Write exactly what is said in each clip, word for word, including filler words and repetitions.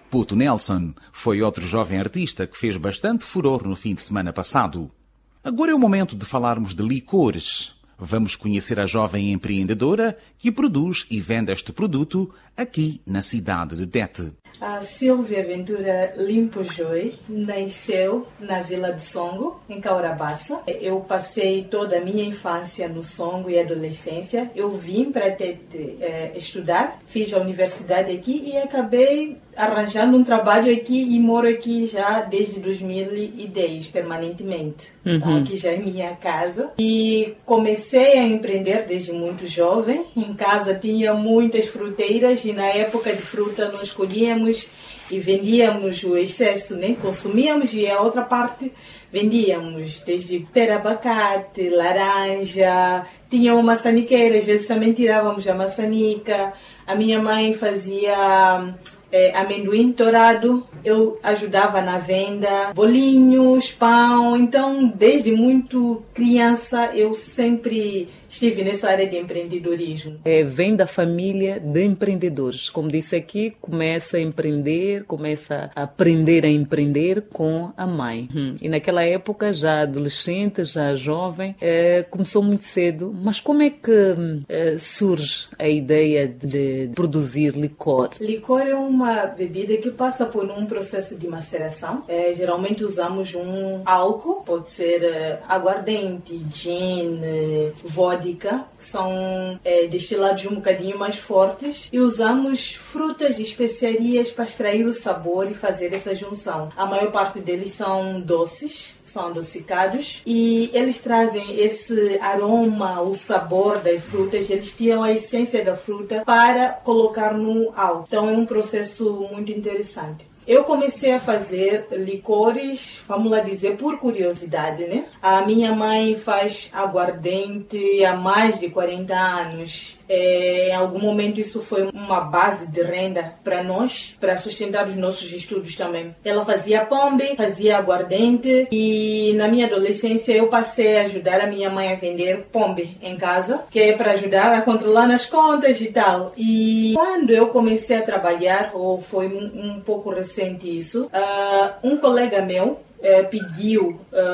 Puto Nelson foi outro jovem artista que fez bastante furor no fim de semana passado. Agora é o momento de falarmos de licores. Vamos conhecer a jovem empreendedora que produz e vende este produto aqui na cidade de Tete. A Silvia Ventura Limpojoy nasceu na Vila do Songo, em Caurabaça. Eu passei toda a minha infância no Songo e adolescência. Eu vim para Tete é, estudar, fiz a universidade aqui e acabei arranjando um trabalho aqui e moro aqui já desde dois mil e dez, permanentemente. Uhum. Então, aqui já é minha casa. E comecei a empreender desde muito jovem. Em casa tinha muitas fruteiras e na época de fruta nós colhíamos e vendíamos o excesso, né? Consumíamos e a outra parte vendíamos, desde pera, abacate, laranja, tinha uma maçaniqueira, às vezes também tirávamos a maçanica. A minha mãe fazia é, amendoim dourado, eu ajudava na venda, bolinhos, pão. Então, desde muito criança, eu sempre estive nessa área de empreendedorismo. É, vem da família de empreendedores. Como disse aqui, começa a empreender, começa a aprender a empreender com a mãe. Hum. E naquela época, já adolescente, já jovem, é, começou muito cedo. Mas como é que é, surge a ideia de produzir licor? Licor é uma bebida que passa por um processo de maceração. É, geralmente usamos um álcool, pode ser é, aguardente, gin, é, vodka, são é, destilados um bocadinho mais fortes e usamos frutas e especiarias para extrair o sabor e fazer essa junção. A maior parte deles são doces, são adocicados e eles trazem esse aroma, o sabor das frutas, eles tiram a essência da fruta para colocar no álcool. Então é um processo muito interessante. Eu comecei a fazer licores, vamos lá dizer, por curiosidade, né? A minha mãe faz aguardente há mais de quarenta anos. É, em algum momento isso foi uma base de renda para nós, para sustentar os nossos estudos também. Ela fazia pombe, fazia aguardente e na minha adolescência eu passei a ajudar a minha mãe a vender pombe em casa, que é para ajudar a controlar nas contas e tal. E quando eu comecei a trabalhar, ou foi um, um pouco recente isso, uh, um colega meu Uh, pediu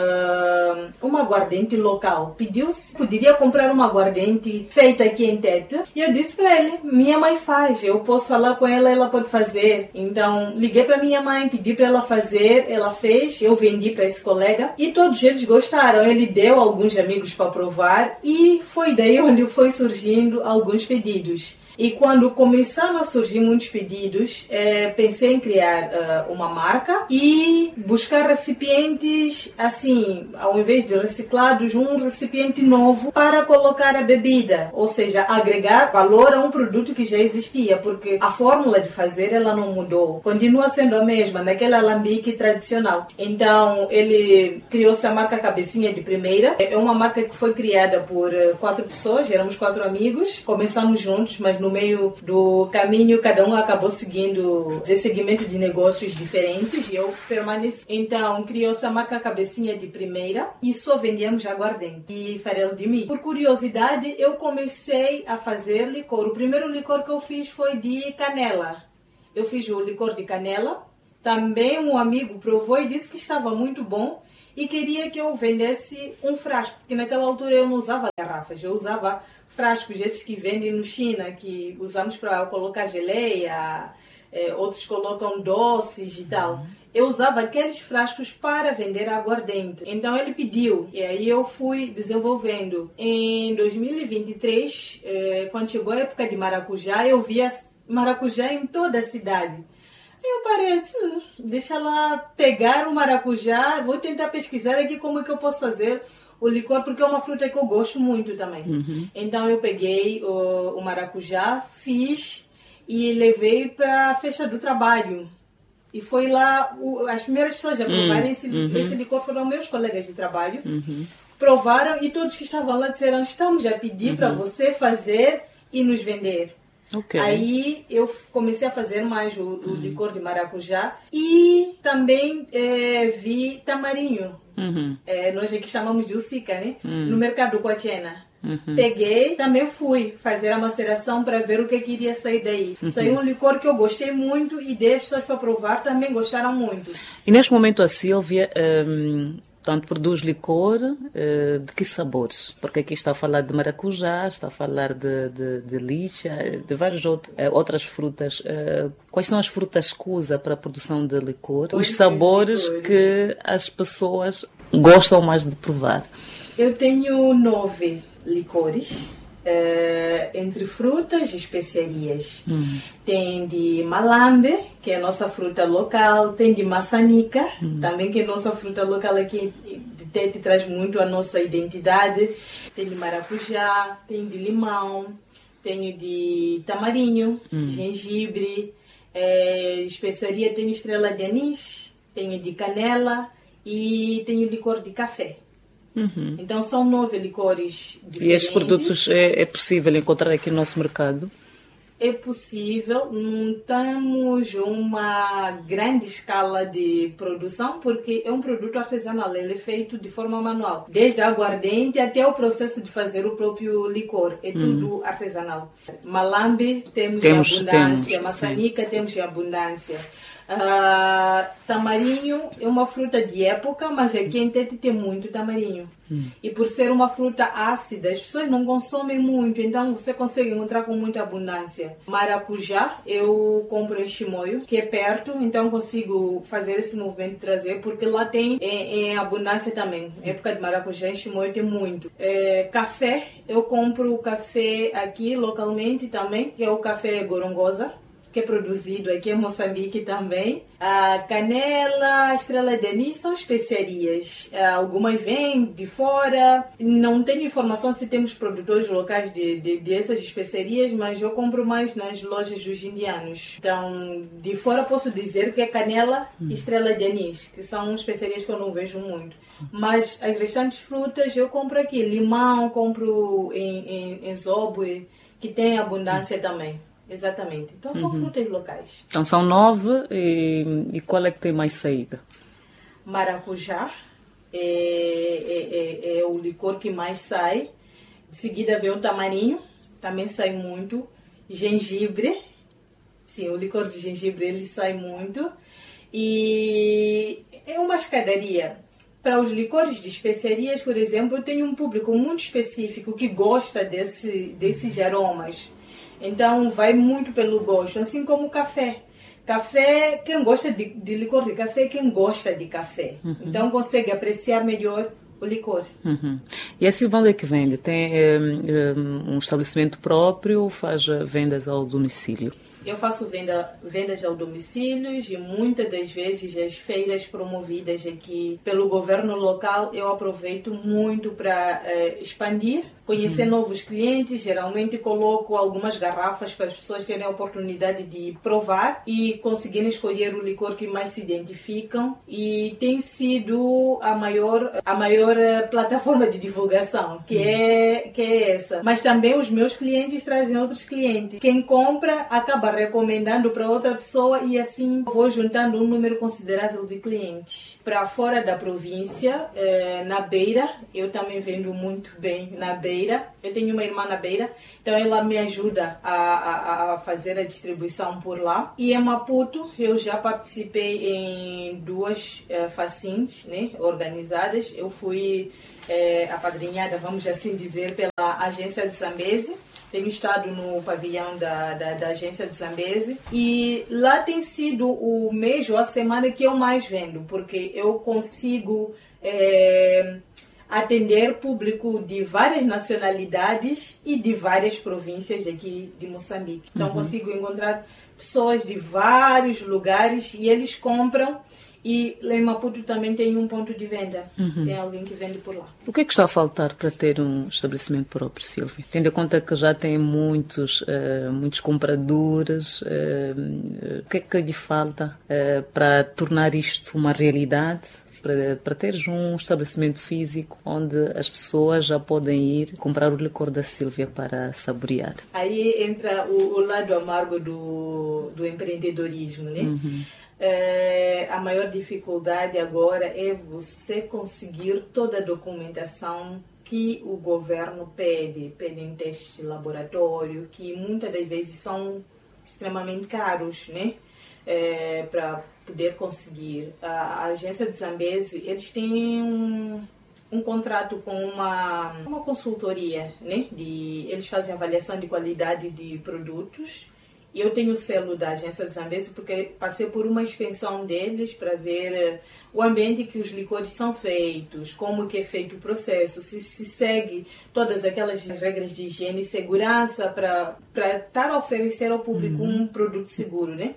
uh, uma aguardente local, pediu se poderia comprar uma aguardente feita aqui em Tete, e eu disse para ele, minha mãe faz, eu posso falar com ela, ela pode fazer. Então liguei para minha mãe, pedi para ela fazer, ela fez, eu vendi para esse colega e todos eles gostaram. Ele deu a alguns amigos para provar e foi daí onde foi surgindo alguns pedidos. E quando começaram a surgir muitos pedidos, é, pensei em criar uh, uma marca e buscar recipientes, assim, ao invés de reciclados, um recipiente novo para colocar a bebida. Ou seja, agregar valor a um produto que já existia, porque a fórmula de fazer ela não mudou. Continua sendo a mesma, naquele alambique tradicional. Então, ele criou-se a marca Cabecinha de Primeira. É uma marca que foi criada por uh, quatro pessoas, éramos quatro amigos. Começamos juntos, mas no meio do caminho, cada um acabou seguindo esse segmento de negócios diferentes e eu permaneci. Então, criou-se a marca Cabecinha de Primeira e só vendíamos aguardente e farelo de milho. Por curiosidade, eu comecei a fazer licor. O primeiro licor que eu fiz foi de canela. Eu fiz o licor de canela. Também um amigo provou e disse que estava muito bom e queria que eu vendesse um frasco, porque naquela altura eu não usava garrafas, eu usava frascos, esses que vendem no China, que usamos para colocar geleia, é, outros colocam doces e tal. Eu usava aqueles frascos para vender aguardente. Então ele pediu, e aí eu fui desenvolvendo. Em dois mil e vinte e três, é, quando chegou a época de maracujá, eu via maracujá em toda a cidade. Eu parei, hum, deixa lá pegar o maracujá, vou tentar pesquisar aqui como é que eu posso fazer o licor, porque é uma fruta que eu gosto muito também. Uhum. Então eu peguei o, o maracujá, fiz e levei para a festa do trabalho. E foi lá, o, as primeiras pessoas a provarem uhum. esse, esse licor foram meus colegas de trabalho. Uhum. Provaram e todos que estavam lá disseram, estamos a pedir uhum. para você fazer e nos vender. Okay. Aí eu comecei a fazer mais o, o uhum. licor de maracujá e também é, vi tamarinho. Uhum. É, nós aqui chamamos de ucica, né? Uhum. No mercado Coachena. Uhum. Peguei, também fui fazer a maceração para ver o que queria sair daí. Uhum. Saiu um licor que eu gostei muito e dei as pessoas para provar, também gostaram muito. E neste momento a Sílvia um, tanto produz licor uh, de que sabores? Porque aqui está a falar de maracujá, está a falar de, de, de lixa, de várias outras, uh, outras frutas. Uh, quais são as frutas que usa para a produção de licor? Os sabores que as pessoas gostam mais de provar? Eu tenho nove licores, uh, entre frutas e especiarias. Hum. Tem de malambe, que é a nossa fruta local, tem de maçanica, hum. também que é a nossa fruta local aqui, de Tete traz muito a nossa identidade. Tem de maracujá, tem de limão, tenho de tamarinho, hum. gengibre, é, especiaria tenho estrela de anis, tenho de canela e tenho licor de café. Uhum. Então são nove licores diferentes. E estes produtos é, é possível encontrar aqui no nosso mercado? É possível, não temos uma grande escala de produção porque é um produto artesanal, ele é feito de forma manual. Desde a aguardente até o processo de fazer o próprio licor, é tudo hum. artesanal. Malambe temos, temos em abundância, temos, maçanica sim. temos em abundância. Uh, tamarinho é uma fruta de época, mas aqui em Tete tem muito tamarinho. Hum. E por ser uma fruta ácida, as pessoas não consomem muito, então você consegue encontrar com muita abundância. Maracujá, eu compro em Chimoio, que é perto, então consigo fazer esse movimento de trazer, porque lá tem em, em abundância também. Época de maracujá em Chimoio tem muito. É, café, eu compro café aqui localmente também, que é o café Gorongosa, que é produzido aqui em Moçambique também. A canela, a estrela de anis são especiarias. Algumas vêm de fora. Não tenho informação se temos produtores locais de, de, dessas especiarias, mas eu compro mais nas lojas dos indianos. Então, de fora posso dizer que é canela e estrela de anis, que são especiarias que eu não vejo muito. Mas as restantes frutas eu compro aqui. Limão, compro em, em, em Zobwe, que tem abundância também. Exatamente. Então são uhum. frutas locais. Então são nove e, e qual é que tem mais saída? Maracujá é, é, é, é o licor que mais sai. De seguida vem o tamarinho, também sai muito. Gengibre, sim, o licor de gengibre ele sai muito. E é uma escadaria. Para os licores de especiarias, por exemplo, eu tenho um público muito específico que gosta desse, desses aromas. Então vai muito pelo gosto, assim como o café. Café, quem gosta de, de licor de café é quem gosta de café. Uhum. Então consegue apreciar melhor o licor. Uhum. E a Silvia onde é que vende? Tem é, um estabelecimento próprio ou faz vendas ao domicílio? Eu faço venda, vendas ao domicílio e muitas das vezes as feiras promovidas aqui pelo governo local eu aproveito muito para eh, expandir, conhecer uhum. novos clientes. Geralmente coloco algumas garrafas para as pessoas terem a oportunidade de provar e conseguirem escolher o licor que mais se identificam. E tem sido a maior, a maior plataforma de divulgação, que, uhum. é, que é essa. Mas também os meus clientes trazem outros clientes. Quem compra acaba recomendando para outra pessoa e assim vou juntando um número considerável de clientes. Para fora da província, eh, na Beira, eu também vendo muito bem na Beira. Eu tenho uma irmã na Beira, então ela me ajuda a, a, a fazer a distribuição por lá. E em Maputo, eu já participei em duas eh, facins, né, organizadas. Eu fui eh, apadrinhada, vamos assim dizer, pela agência do Zambeze. Tenho estado no pavilhão da, da, da agência do Zambeze e lá tem sido o mês ou a semana que eu mais vendo, porque eu consigo é, atender público de várias nacionalidades e de várias províncias aqui de Moçambique. Então uhum. consigo encontrar pessoas de vários lugares e eles compram. E lá em Maputo também tem um ponto de venda. Uhum. Tem alguém que vende por lá. O que é que está a faltar para ter um estabelecimento próprio, Sílvia? Tendo em conta que já tem muitos, uh, muitos compradores, uh, o que é que lhe falta uh, para tornar isto uma realidade? Para, para teres um estabelecimento físico onde as pessoas já podem ir comprar o licor da Sílvia para saborear. Aí entra o, o lado amargo do, do empreendedorismo, né? Uhum. É, a maior dificuldade agora é você conseguir toda a documentação que o governo pede, pedem testes de laboratório, que muitas das vezes são extremamente caros, né? É, para poder conseguir. A, a agência de Zambezi, eles têm um, um contrato com uma, uma consultoria, né? De, eles fazem avaliação de qualidade de produtos. E eu tenho o selo da agência de Zambezi porque passei por uma inspeção deles para ver o ambiente que os licores são feitos, como que é feito o processo, se se segue todas aquelas regras de higiene e segurança para para estar a oferecer ao público uhum. um produto seguro, né?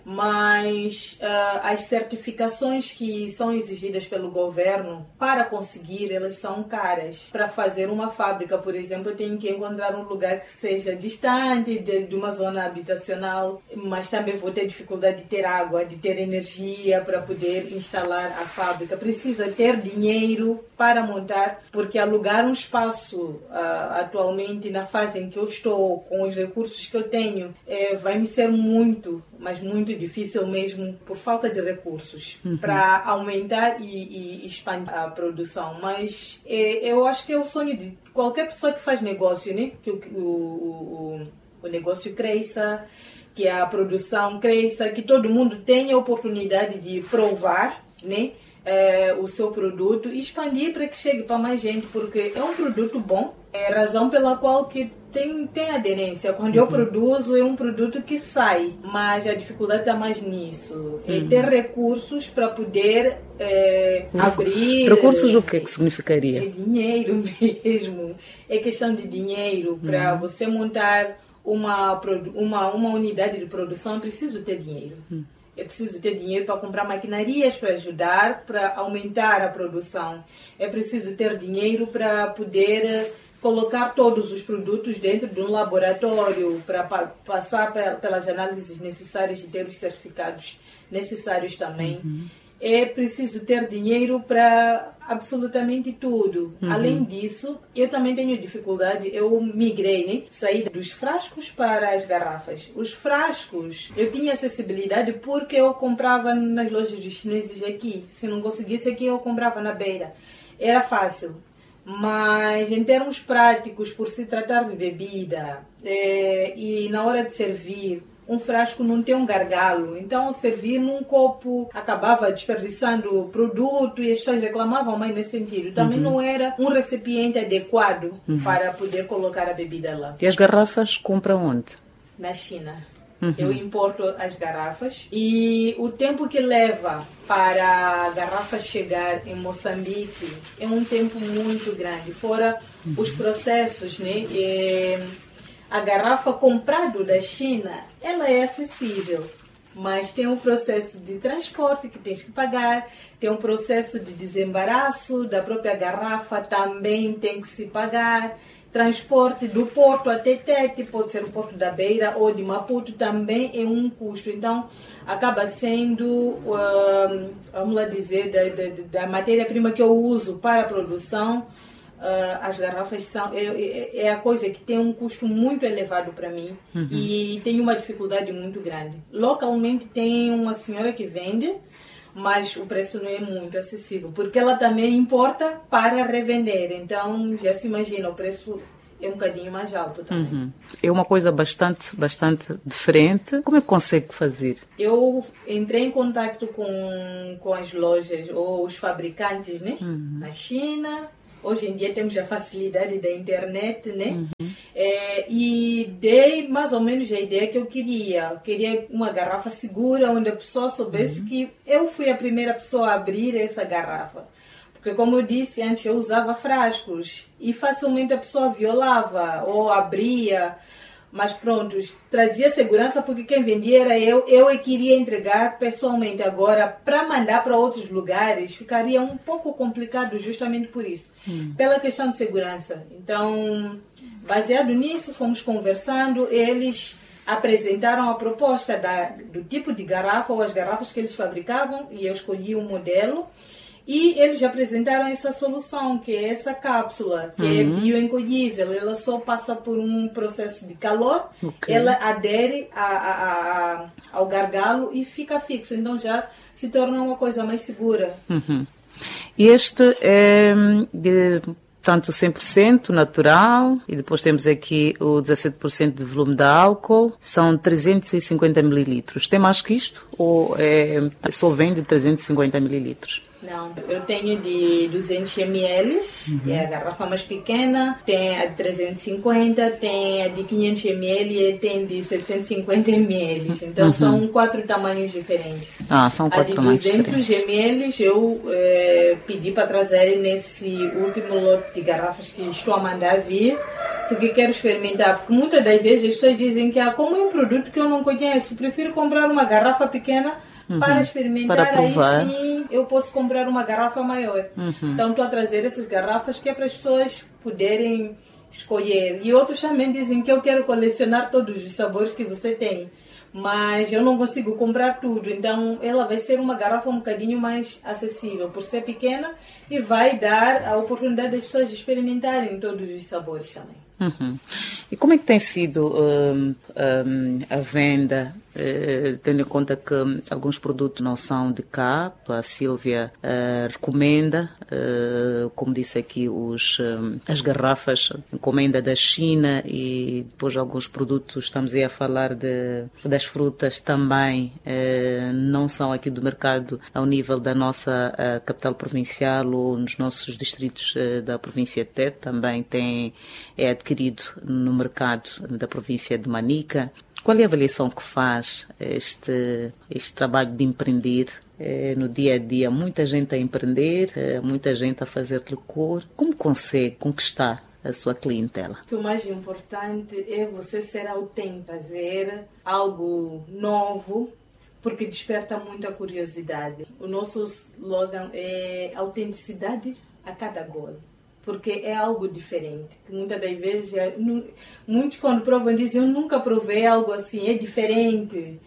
Mas uh, as certificações que são exigidas pelo governo para conseguir, elas são caras. Para fazer uma fábrica, por exemplo, eu tenho que encontrar um lugar que seja distante de, de uma zona habitacional, mas também vou ter dificuldade de ter água, de ter energia para poder instalar a fábrica. Precisa ter dinheiro para montar, porque alugar um espaço uh, atualmente, na fase em que eu estou, com os recursos que eu tenho, é, vai me ser muito, mas muito difícil mesmo, por falta de recursos, uhum. para aumentar e, e expandir a produção. Mas é, eu acho que é o sonho de qualquer pessoa que faz negócio, né? Que o, o, o, o negócio cresça, que a produção cresça, que todo mundo tenha a oportunidade de provar, né? É, o seu produto e expandir para que chegue para mais gente, porque é um produto bom, é a razão pela qual que tem, tem aderência. Quando uhum. eu produzo, é um produto que sai, mas a dificuldade está mais nisso. Uhum. É ter recursos para poder é, abrir... Recursos o que, que significaria? É dinheiro mesmo. É questão de dinheiro. Para uhum. você montar uma, uma, uma unidade de produção, é preciso ter dinheiro. Uhum. É preciso ter dinheiro para comprar maquinarias para ajudar, para aumentar a produção. É preciso ter dinheiro para poder colocar todos os produtos dentro de um laboratório, para pa- passar pelas análises necessárias e ter os certificados necessários também. Uhum. É preciso ter dinheiro para absolutamente tudo. Uhum. Além disso, eu também tenho dificuldade, eu migrei, né? Saí dos frascos para as garrafas. Os frascos, eu tinha acessibilidade porque eu comprava nas lojas dos chineses aqui. Se não conseguisse aqui, eu comprava na beira. Era fácil. Mas em termos práticos, por se tratar de bebida, é, e na hora de servir, um frasco não tem um gargalo, então servir num copo acabava desperdiçando o produto e as pessoas reclamavam mais nesse sentido. Também uhum. não era um recipiente adequado uhum. para poder colocar a bebida lá. E as garrafas compra onde? Na China. Uhum. Eu importo as garrafas e o tempo que leva para a garrafa chegar em Moçambique é um tempo muito grande. Fora uhum. os processos, né? E a garrafa comprada da China, ela é acessível, mas tem um processo de transporte que tens que pagar, tem um processo de desembaraço da própria garrafa, também tem que se pagar, transporte do porto até Tete, pode ser o porto da Beira ou de Maputo, também é um custo. Então, acaba sendo, um, vamos lá dizer, da, da, da matéria-prima que eu uso para a produção. Uh, as garrafas são é, é, é a coisa que tem um custo muito elevado para mim uhum. e tem uma dificuldade muito grande. Localmente tem uma senhora que vende, mas o preço não é muito acessível, porque ela também importa para revender. Então já se imagina, o preço é um bocadinho mais alto também. Uhum. É uma coisa bastante, bastante diferente. Como é que consegue fazer? Eu entrei em contato com, com as lojas ou os fabricantes, né? Uhum. Na China. Hoje em dia temos a facilidade da internet, né? Uhum. É, e dei mais ou menos a ideia que eu queria. Eu queria uma garrafa segura, onde a pessoa soubesse uhum. que eu fui a primeira pessoa a abrir essa garrafa. Porque, como eu disse antes, eu usava frascos e facilmente a pessoa violava ou abria. Mas pronto, trazia segurança porque quem vendia era eu, eu é que queria entregar pessoalmente. Agora, para mandar para outros lugares, ficaria um pouco complicado justamente por isso, hum. pela questão de segurança. Então, baseado nisso, fomos conversando, eles apresentaram a proposta da, do tipo de garrafa ou as garrafas que eles fabricavam e eu escolhi um modelo. E eles apresentaram essa solução, que é essa cápsula, que uhum. é bioencolhível. Ela só passa por um processo de calor, okay. ela adere a, a, a, ao gargalo e fica fixo. Então já se torna uma coisa mais segura. Uhum. E este é de Portanto, cem por cento natural, e depois temos aqui o dezassete por cento de volume de álcool, são trezentos e cinquenta mililitros. Tem mais que isto? Ou é, só vende trezentos e cinquenta mililitros? Não, eu tenho de duzentos mililitros, uhum. que é a garrafa mais pequena, tem a de trezentos e cinquenta, tem a de quinhentos mililitros e tem de setecentos e cinquenta mililitros. Então uhum. são quatro tamanhos diferentes. Ah, são quatro tamanhos diferentes. A de duzentos mililitros eu eh, pedi para trazer nesse último lote de garrafas que estou a mandar vir, porque quero experimentar. Porque muitas das vezes as pessoas dizem que ah, como é um produto que eu não conheço, prefiro comprar uma garrafa pequena Uhum. para experimentar, para provar. Aí sim eu posso comprar uma garrafa maior. Uhum. Então estou a trazer essas garrafas que é para as pessoas poderem escolher. E outros também dizem que eu quero colecionar todos os sabores que você tem, mas eu não consigo comprar tudo. Então ela vai ser uma garrafa um bocadinho mais acessível por ser pequena e vai dar a oportunidade das pessoas experimentarem todos os sabores também. Uhum. E como é que tem sido um, um, a venda, uh, tendo em conta que alguns produtos não são de cá, a Sílvia uh, recomenda, uh, como disse aqui, os, um, as garrafas, encomenda da China, e depois alguns produtos, estamos aí a falar de, das frutas também, uh, não são aqui do mercado ao nível da nossa uh, capital provincial ou nos nossos distritos uh, da província de Tete, também tem, é adquirido no mercado da província de Manica. Qual é a avaliação que faz este, este trabalho de empreender eh, no dia a dia? Muita gente a empreender, eh, muita gente a fazer licor. Como consegue conquistar a sua clientela? O mais importante é você ser autêntico, fazer algo novo, porque desperta muita curiosidade. O nosso slogan é autenticidade a cada gole. Porque é algo diferente. Muitas das vezes, muitos quando provam dizem, eu nunca provei algo assim, é diferente,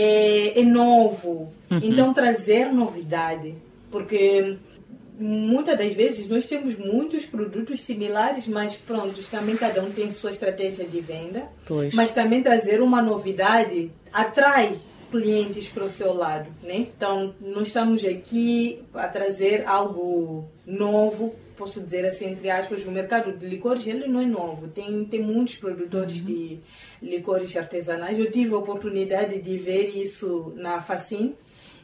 é, é novo. Uhum. Então, trazer novidade. Porque muitas das vezes nós temos muitos produtos similares, mas pronto, também cada um tem sua estratégia de venda. Pois. Mas também trazer uma novidade atrai clientes para o seu lado, né? Então, nós estamos aqui a trazer algo novo, posso dizer assim, entre aspas. O mercado de licores, ele não é novo, tem, tem muitos produtores uhum. de licores artesanais. Eu tive a oportunidade de ver isso na Facim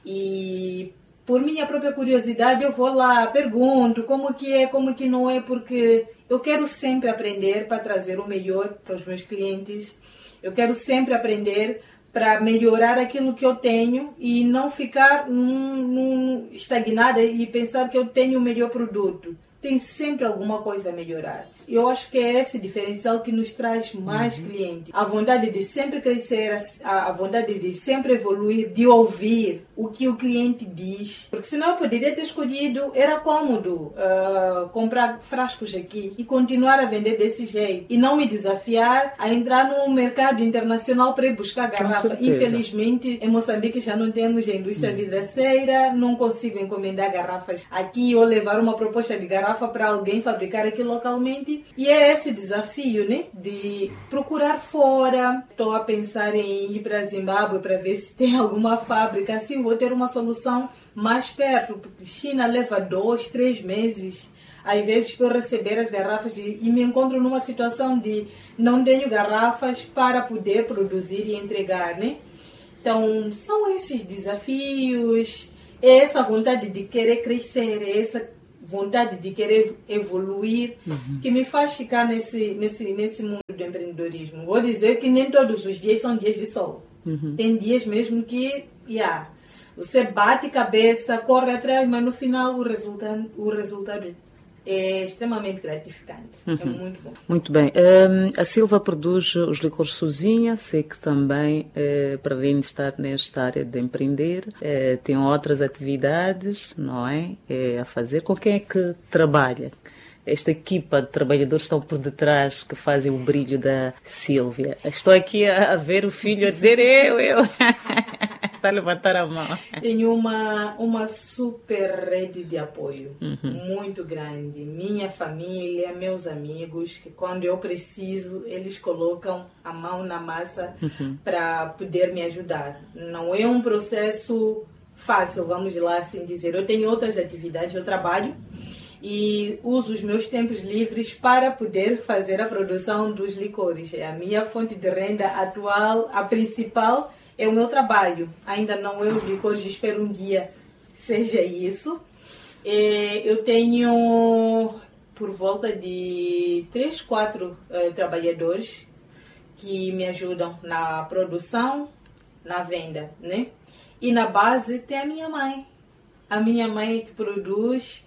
e por minha própria curiosidade eu vou lá, pergunto como que é, como que não é, porque eu quero sempre aprender para trazer o melhor para os meus clientes. Eu quero sempre aprender para melhorar aquilo que eu tenho e não ficar num, num, estagnada e pensar que eu tenho o melhor produto. Tem sempre alguma coisa a melhorar. Eu acho que é esse diferencial que nos traz mais uhum. clientes. A vontade de sempre crescer, a, a vontade de sempre evoluir, de ouvir o que o cliente diz. Porque senão eu poderia ter escolhido, era cômodo uh, comprar frascos aqui e continuar a vender desse jeito. E não me desafiar a entrar no mercado internacional para ir buscar garrafa. Infelizmente, em Moçambique já não temos a indústria uhum. vidraceira, não consigo encomendar garrafas aqui ou levar uma proposta de garrafa para alguém fabricar aqui localmente. E é esse desafio, né? De procurar fora. Estou a pensar em ir para Zimbábue para ver se tem alguma fábrica. Assim vou ter uma solução mais perto. Porque China leva dois, três meses, às vezes, para eu receber as garrafas. E, e me encontro numa situação de não tenho garrafas para poder produzir e entregar, né? Então, são esses desafios. É essa vontade de querer crescer. É essa vontade de querer evoluir, uhum. que me faz ficar nesse, nesse, nesse mundo do empreendedorismo. Vou dizer que nem todos os dias são dias de sol. Uhum. Tem dias mesmo que yeah, você bate cabeça, corre atrás, mas no final o resultado, o resultado é extremamente gratificante. Uhum. É muito bom. Muito bem. Um, a Silva produz os licores sozinha, sei que também, uh, para além de estar nesta área de empreender, uh, tem outras atividades, não é? Uh, a fazer. Com quem é que trabalha? Esta equipa de trabalhadores estão por detrás que fazem o brilho da Sílvia. Estou aqui a, a ver o filho a dizer eu, eu. Está a levantar a mão. Tenho uma, uma super rede de apoio, uhum. muito grande. Minha família, meus amigos, que quando eu preciso, eles colocam a mão na massa uhum. para poder me ajudar. Não é um processo fácil, vamos lá assim dizer. Eu tenho outras atividades, eu trabalho. e uso os meus tempos livres para poder fazer a produção dos licores. É a minha fonte de renda atual, a principal é o meu trabalho. Ainda não é os licores, espero um dia seja isso. Eu tenho por volta de três, quatro uh, trabalhadores que me ajudam na produção, na venda, né? E na base tem a minha mãe. A minha mãe que produz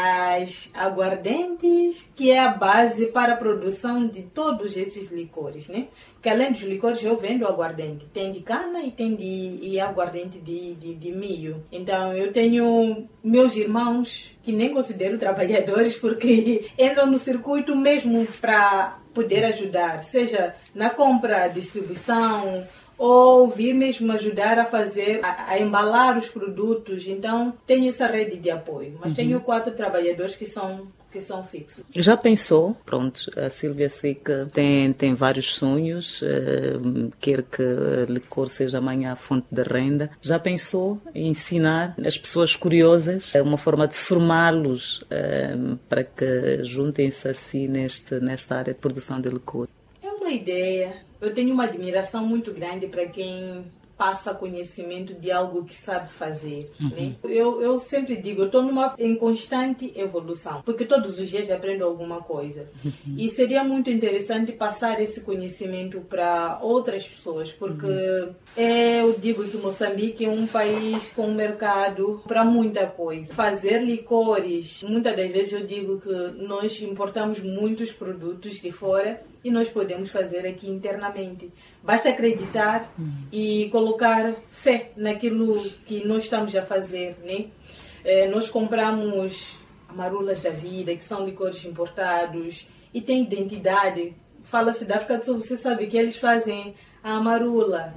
as aguardentes, que é a base para a produção de todos esses licores, né? Porque além dos licores eu vendo aguardente. Tem de cana e tem de e aguardente de, de, de milho. Então eu tenho meus irmãos, que nem considero trabalhadores, porque entram no circuito mesmo para poder ajudar, seja na compra, distribuição, ou vir mesmo ajudar a fazer, a, a embalar os produtos. Então, tenho essa rede de apoio. Mas uhum. tenho quatro trabalhadores que são, que são fixos. Já pensou? Pronto, a Sílvia sei que tem, tem vários sonhos, uh, quer que licor seja amanhã a fonte de renda. Já pensou em ensinar as pessoas curiosas uma forma de formá-los uh, para que juntem-se assim neste, nesta área de produção de licor? É uma ideia. Eu tenho uma admiração muito grande para quem passa conhecimento de algo que sabe fazer. Uhum. Né? Eu, eu sempre digo, eu estou numa, em constante evolução, porque todos os dias aprendo alguma coisa. Uhum. E seria muito interessante passar esse conhecimento para outras pessoas, porque uhum. é, eu digo que Moçambique é um país com mercado para muita coisa. Fazer licores, muitas das vezes eu digo que nós importamos muitos produtos de fora e nós podemos fazer aqui internamente. Basta acreditar uhum. e colocar fé naquilo que nós estamos a fazer, né? É, nós compramos amarulas da vida, que são licores importados e tem identidade. Fala-se da África do Sul, você sabe que eles fazem a amarula.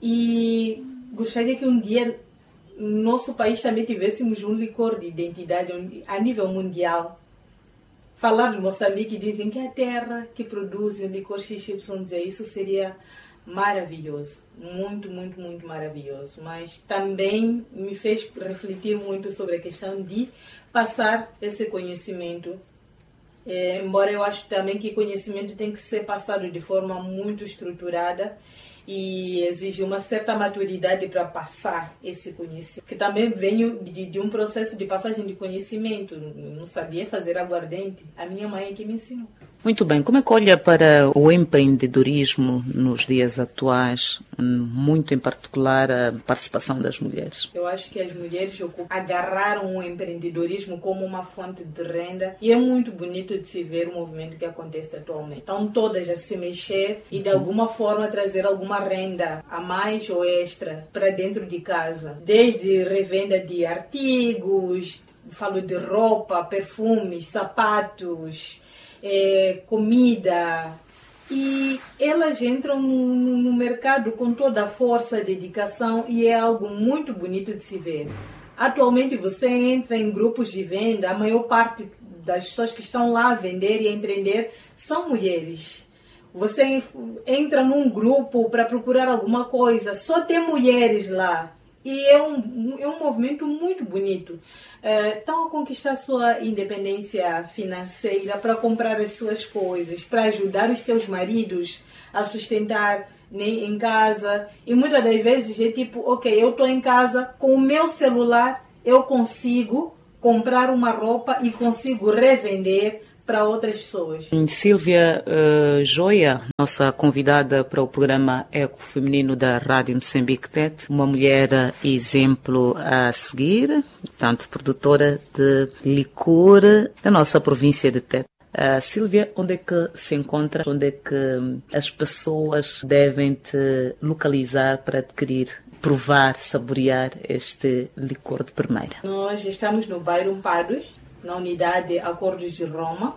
E gostaria que um dia no nosso país também tivéssemos um licor de identidade a nível mundial. Falar de Moçambique, dizem que é a terra que produz o licor X Y Z, isso seria maravilhoso, muito, muito, muito maravilhoso. Mas também me fez refletir muito sobre a questão de passar esse conhecimento. É, embora eu acho também que conhecimento tem que ser passado de forma muito estruturada e exige uma certa maturidade para passar esse conhecimento. Que também venho de, de um processo de passagem de conhecimento. Não sabia fazer aguardente. A minha mãe é que me ensinou. Muito bem. Como é que olha para o empreendedorismo nos dias atuais, muito em particular a participação das mulheres? Eu acho que as mulheres agarraram o empreendedorismo como uma fonte de renda e é muito bonito de se ver o movimento que acontece atualmente. Estão todas a se mexer e de alguma forma trazer alguma renda a mais ou extra para dentro de casa. Desde revenda de artigos, falo de roupa, perfumes, sapatos, É, comida, e elas entram no, no mercado com toda a força, dedicação, e é algo muito bonito de se ver. Atualmente você entra em grupos de venda, a maior parte das pessoas que estão lá a vender e a empreender são mulheres. Você entra num grupo para procurar alguma coisa, só tem mulheres lá. E é um, é um movimento muito bonito. Estão a conquistar sua independência financeira para comprar as suas coisas, para ajudar os seus maridos a sustentar, né, em casa. E muitas das vezes é tipo, ok, eu estou em casa, com o meu celular eu consigo comprar uma roupa e consigo revender para outras pessoas. Sílvia uh, Joia, nossa convidada para o programa Eco Feminino da Rádio Moçambique T E T, uma mulher exemplo a seguir, portanto, produtora de licor da nossa província de T E T. Uh, Sílvia, onde é que se encontra? Onde é que as pessoas devem te localizar para adquirir, provar, saborear este licor de primeira? Nós estamos no bairro Padue, na unidade Acordos de Roma,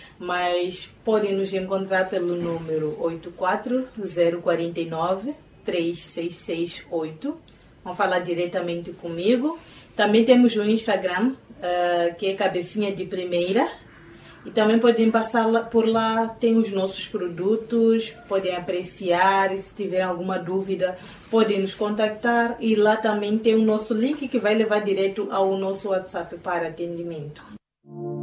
mas podem nos encontrar pelo número oito quatro zero quatro nove três seis seis oito. Vão falar diretamente comigo. Também temos o Instagram, uh, que é Cabecinha de Primeira. E também podem passar lá, por lá, tem os nossos produtos, podem apreciar, e se tiver alguma dúvida, podem nos contactar. E lá também tem o nosso link que vai levar direto ao nosso WhatsApp para atendimento.